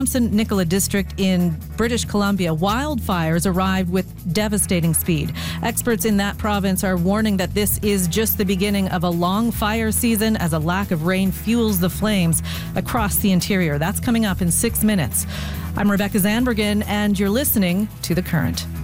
Thompson Nicola district in British Columbia, wildfires arrived with devastating speed. Experts in that province are warning that this is just the beginning of a long fire season as a lack of rain fuels the flames across the interior. That's coming up in 6 minutes. I'm Rebecca Zandbergen, and you're listening to The Current.